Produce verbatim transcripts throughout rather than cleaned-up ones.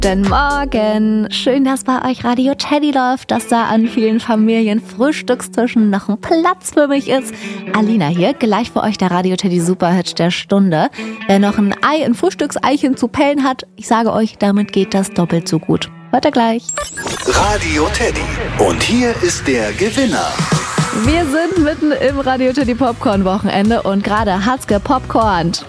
Guten Morgen. Schön, dass bei euch Radio Teddy läuft, dass da an vielen Familienfrühstückstischen noch ein Platz für mich ist. Alina hier, gleich für euch der Radio Teddy Superhit der Stunde. Wer noch ein Ei, ein Frühstückseichen zu pellen hat, ich sage euch, damit geht das doppelt so gut. Hört ihr gleich. Radio Teddy. Und hier ist der Gewinner. Wir sind mitten im Radio Teddy Popcorn Wochenende und gerade hat's gepopcornt.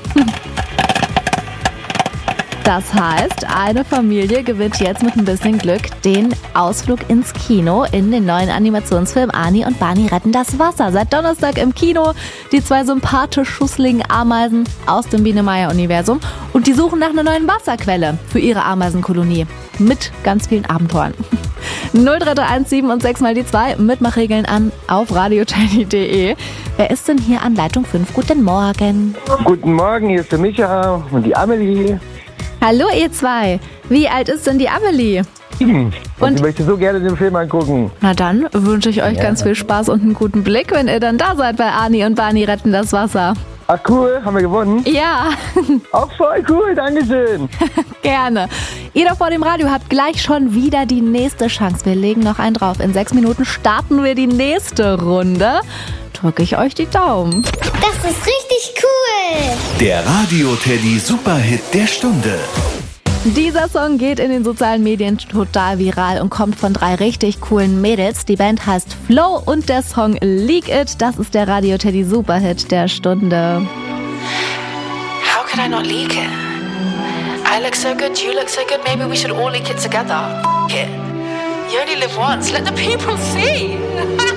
Das heißt, eine Familie gewinnt jetzt mit ein bisschen Glück den Ausflug ins Kino in den neuen Animationsfilm Ani und Barney retten das Wasser. Seit Donnerstag im Kino die zwei sympathisch schusseligen Ameisen aus dem Biene-Meier-Universum und die suchen nach einer neuen Wasserquelle für ihre Ameisenkolonie mit ganz vielen Abenteuern. null drei drei eins sieben und sechs mal die zwei, Mitmachregeln an auf radioteddy punkt de. Wer ist denn hier an Leitung fünf? Guten Morgen. Guten Morgen, hier ist der Micha und die Amelie. Hallo ihr zwei. Wie alt ist denn die Amelie? Sieben. Und, Und ich möchte so gerne den Film angucken. Na dann wünsche ich euch Ja. ganz viel Spaß und einen guten Blick, wenn ihr dann da seid bei Ani und Barney retten das Wasser. Ach cool, haben wir gewonnen? Ja, Auch voll cool, Dankeschön. gerne. Ihr da vor dem Radio habt gleich schon wieder die nächste Chance. Wir legen noch einen drauf. In sechs Minuten starten wir die nächste Runde. Drücke ich euch die Daumen. Das ist richtig cool. Der Radio Teddy Superhit der Stunde. Dieser Song geht in den sozialen Medien total viral und kommt von drei richtig coolen Mädels. Die Band heißt Flow und der Song Leak It. Das ist der Radio Teddy Superhit der Stunde. How could I not leak it? I look so good, you look so good, maybe we should all leak it together. F- it. You only live once, let the people see.